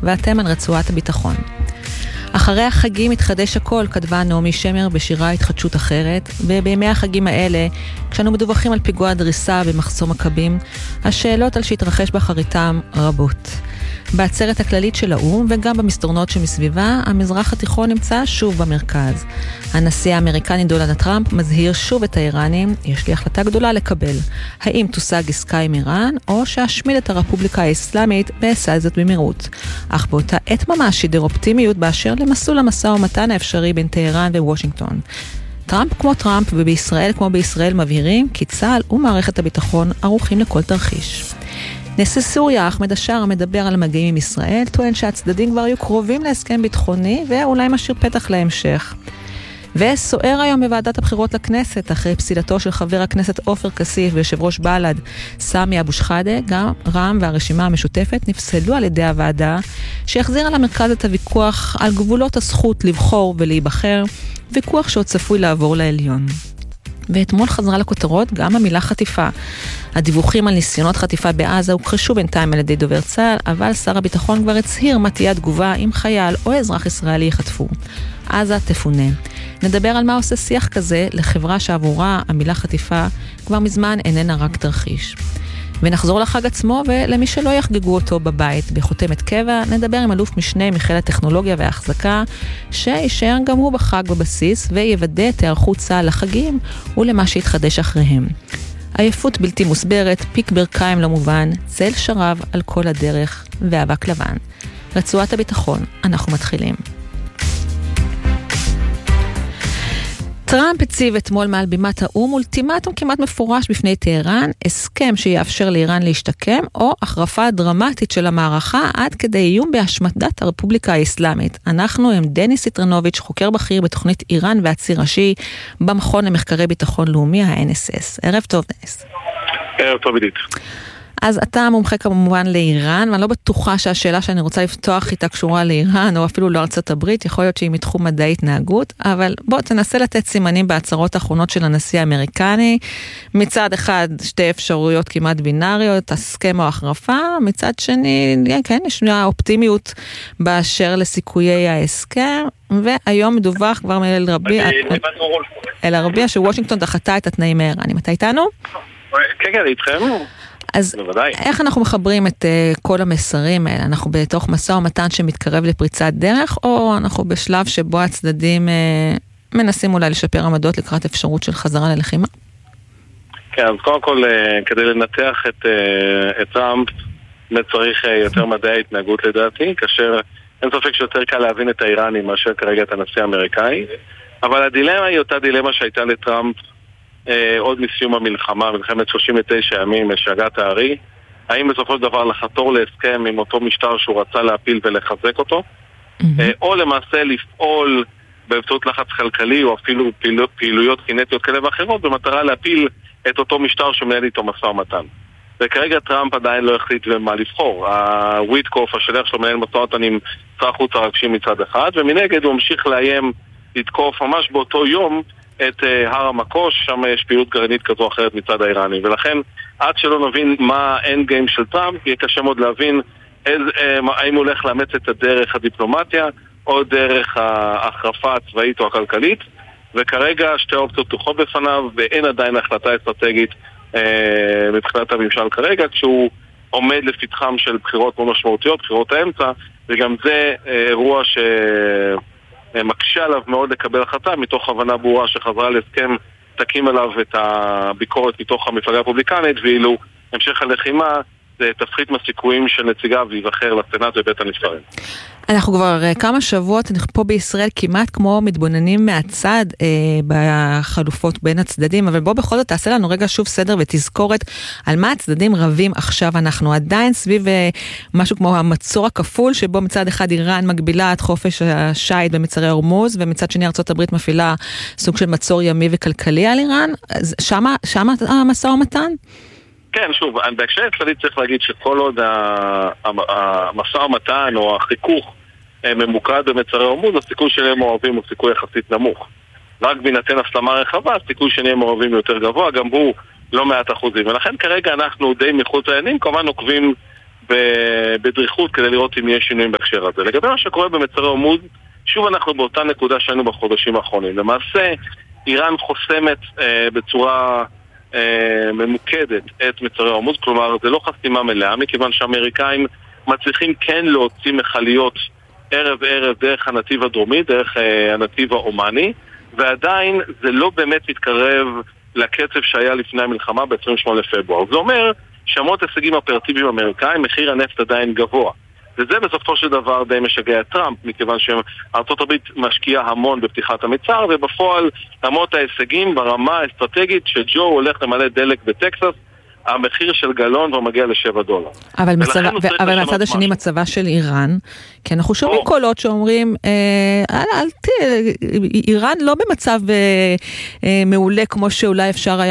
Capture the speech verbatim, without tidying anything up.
ואתם על רצועת הביטחון. אחרי החגים התחדש הכל, כתבה נעמי שמר בשירה התחדשות אחרת, ובימי החגים האלה, כשאנו מדווחים על פיגוע דריסה במחסום מכבים, השאלות על שהתרחש באחריתם רבות. בעצרת הכללית של האו"ם וגם במסדרונות שמסביבה, המזרח התיכון נמצא שוב במרכז. הנשיא האמריקני דונלד טראמפ מזהיר שוב את האיראנים, יש לי החלטה גדולה לקבל. האם תושג עסקה עם איראן, או שאשמיד את הרפובליקה האסלאמית ועשה זאת במהירות. אך באותה עת ממש שידר אופטימיות באשר למסלול המשא ומתן האפשרי בין טהרן ווושינגטון. טראמפ כמו טראמפ ובישראל כמו בישראל מבהירים כי צה"ל ומערכת הביטחון ערוכים לכל תרחיש. נשיא סוריה, אחמד השאר, המדבר על המגעים עם ישראל, טוען שהצדדים כבר היו קרובים להסכם ביטחוני ואולי משאיר פתח להמשך. וסוער היום בוועדת הבחירות לכנסת, אחרי פסילתו של חבר הכנסת עופר כסיף ויושב ראש בל"ד סמי אבו שחאדה, גם רע"מ והרשימה המשותפת נפסלו על ידי הוועדה, שהחזירה למרכז את הוויכוח על גבולות הזכות לבחור ולהיבחר, ויכוח שעוד צפוי לעבור לעליון. ואתמול חזרה לכותרות גם המילה חטיפה. הדיווחים על ניסיונות חטיפה בעזה הוכחשו בינתיים על ידי דובר צה"ל, אבל שר הביטחון כבר הצהיר מה תהיה התגובה אם חייל או אזרח ישראלי יחטפו. עזה תפונה. נדבר על מה עושה שיח כזה לחברה שעבורה המילה חטיפה כבר מזמן איננה רק תרחיש. ונחזור לחג עצמו, ולמי שלא יחגגו אותו בבית בחותמת קבע, נדבר עם אלוף משנה מחיל הטכנולוגיה וההחזקה, שישאר גם הוא בחג בבסיס, ויוודא את היערכות צה"ל לחגים ולמה שיתחדש אחריהם. עייפות בלתי מוסברת, פיק ברכיים לא מובן, צל שרב על כל הדרך, ואבק לבן. רצועת הביטחון, אנחנו מתחילים. טראמפ הציב אתמול מעל בימת האו"ם אולטימטום כמעט מפורש בפני טהרן, הסכם שיאפשר לאיראן להשתקם, או החרפה דרמטית של המערכה עד כדי איום בהשמדת הרפובליקה האסלאמית. אנחנו עם דניס סיטרנוביץ', חוקר בכיר בתוכנית איראן והציר ראשי במכון למחקרי ביטחון לאומי, ה-אן אס אס. ערב טוב, דניס. ערב טוב, עידית. אז אתה מומחה כמובן לאיראן, ואני לא בטוחה שהשאלה שאני רוצה לפתוח איתה קשורה לאיראן, או אפילו לארצות הברית, יכול להיות שהיא מתחום מדעי התנהגות, אבל בוא תנסה לתת סימנים בהצהרות האחרונות של הנשיא האמריקני, מצד אחד שתי אפשרויות כמעט בינאריות, הסכם או החרפה, מצד שני, כן, יש אופטימיות באשר לסיכויי ההסכם, והיום מדווח כבר מאל רביע, אל הרביע שוושינגטון דחתה את התנאים האיראנים. אתה איתנו? כן, כן, איתכם. אז בוודאי. איך אנחנו מחברים את uh, כל המסרים האלה? אנחנו בתוך מסע ומתן שמתקרב לפריצת דרך, או אנחנו בשלב שבו הצדדים uh, מנסים אולי לשפר עמדות לקראת אפשרות של חזרה ללחימה? כן, אז קודם כל, uh, כדי לנתח את, uh, את טראמפ, צריך uh, יותר מדעי התנהגות לדעתי, כאשר אין ספק שיותר קל להבין את האיראנים מאשר כרגע את הנשיא האמריקאי, אבל הדילמה היא אותה דילמה שהייתה לטראמפ עוד מסיום המלחמה, מלחמת שלושים ותשע ימים, משגעת הארי, האם בסופו של דבר לחתור להסכם עם אותו משטר שהוא רצה להפיל ולחזק אותו, mm-hmm. או למעשה לפעול באמצעות לחץ כלכלי או אפילו פעילו, פעילויות קינטיות כאלה ואחרות במטרה להפיל את אותו משטר שמנהל איתו משא ומתן. וכרגע טראמפ עדיין לא החליט במה לבחור. הוויטקוף, השליח שלו מנהל משא ומתן עם שר החוץ הרגשי מצד אחד, ומנגד הוא המשיך לאיים לתקוף ממש באותו יום את uh, הר המקוש, שם יש פעילות גרעינית כזו או אחרת מצד האיראני, ולכן עד שלא נבין מה האנד גיים של טראמפ, יהיה קשה מאוד להבין איז, uh, האם הוא הולך לאמץ את הדרך הדיפלומטיה או דרך ההחרפה הצבאית או הכלכלית, וכרגע שתי אופציות פתוחות בפניו, ואין עדיין החלטה אסטרטגית uh, מבחינת הממשל כרגע, כשהוא עומד לפתחם של בחירות מאוד משמעותיות, בחירות האמצע, וגם זה uh, אירוע ש... מקשה עליו מאוד לקבל החלטה מתוך הבנה ברורה שחזרה להסכם תקים עליו את הביקורת מתוך המפלגה הרפובליקנית, ואילו המשך הלחימה זה תפחית מהסיכויים של נציגיו להיבחר לסנאט ובית הנבחרים. אנחנו כבר כמה שבועות, אנחנו פה בישראל כמעט כמו מתבוננים מהצד אה, בחלופות בין הצדדים, אבל בוא בכל זאת תעשה לנו רגע שוב סדר ותזכורת על מה הצדדים רבים עכשיו. אנחנו עדיין סביב אה, משהו כמו המצור הכפול, שבו מצד אחד איראן מגבילה את חופש השייט במצרי הורמוז, ומצד שני ארצות הברית מפעילה סוג של מצור ימי וכלכלי על איראן. שמה, שמה המשא ומתן? כן, שוב, בהקשר הכללי צריך להגיד שכל עוד המשא ומתן או החיכוך ממוקד במצרי הורמוז, הסיכוי שנהיה מעורבים הוא סיכוי יחסית נמוך. רק בהינתן הסלמה רחבה, הסיכוי שנהיה מעורבים יותר גבוה, גם הוא לא מעט אחוזים. ולכן כרגע אנחנו די מחוץ לעניינים, כמובן עוקבים בדריכות כדי לראות אם יש שינויים בהקשר הזה. לגבי מה שקורה במצרי הורמוז, שוב אנחנו באותה נקודה שהיינו בחודשים האחרונים. למעשה, איראן חוסמת אה, בצורה אה, ממוקדת את מצרי הורמוז, כלומר זה לא חסימה מלאה, מכיוון שהאמריקאים מצליחים כן להוציא מכליות ערב ערב דרך הנתיב הדרומי, דרך אה, הנתיב האומני, ועדיין זה לא באמת מתקרב לקצב שהיה לפני המלחמה ב-עשרים ושמונה לפברואר. זה אומר שמות הישגים אופרטיביים אמריקאים, מחיר הנפט עדיין גבוה. וזה בסופו של דבר די משגע את טראמפ, מכיוון שארצות הברית משקיעה המון בפתיחת המצר, ובפועל למרות ההישגים ברמה האסטרטגית שג'ו הולך למלא דלק בטקסס, המחיר של גלון כבר מגיע לשבע דולר. אבל, מצבא, ו- אבל מהצד השני משהו. מצבה של איראן, כי אנחנו שומעים קולות שאומרים, אה, אל, אל ת... איראן לא במצב אה, אה, מעולה כמו שאולי אפשר היה